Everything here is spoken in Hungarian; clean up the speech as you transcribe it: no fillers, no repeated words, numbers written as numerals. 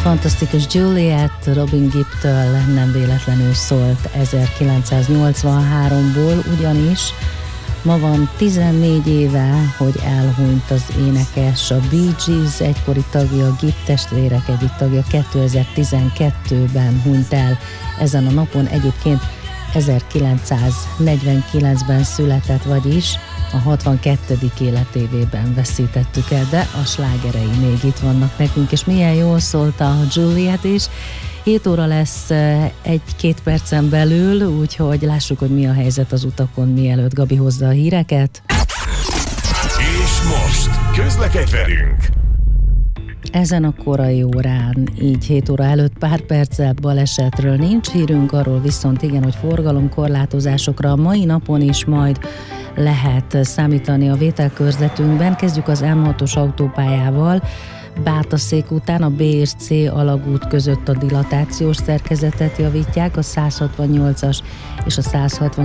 Fantasztikus Juliet Robin Gibbtől nem véletlenül szólt 1983-ból, ugyanis ma van 14 éve, hogy elhunyt az énekes, a Bee Gees egykori tagja, a Gibb testvérek egyik tagja 2012-ben hunyt el ezen a napon. Egyébként 1949-ben született, vagyis a 62. életévében veszítettük el, de a slágerei még itt vannak nekünk, és milyen jól szólt a Juliet is. 7 óra lesz 1-2 percen belül, úgyhogy lássuk, hogy mi a helyzet az utakon, mielőtt Gabi hozza a híreket. És most közlekedj velünk! Ezen a korai órán, így 7 óra előtt pár perccel balesetről nincs hírünk, arról viszont igen, hogy forgalomkorlátozásokra a mai napon is majd lehet számítani a vételkörzetünkben. Kezdjük az M6-os autópályával. Bátaszék után a B és C alagút között a dilatációs szerkezetet javítják, a 168-as és a 160